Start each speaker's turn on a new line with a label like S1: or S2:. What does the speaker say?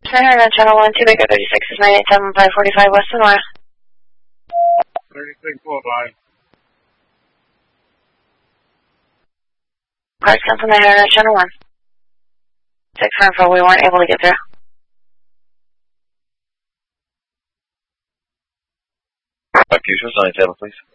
S1: Center on Channel 1, 2 Baker 36 is 987-545 West Sonora.
S2: 3645.
S1: Cars come from 900 on Channel 1. 6 for we weren't able to get through.
S3: Fusion, 97, please.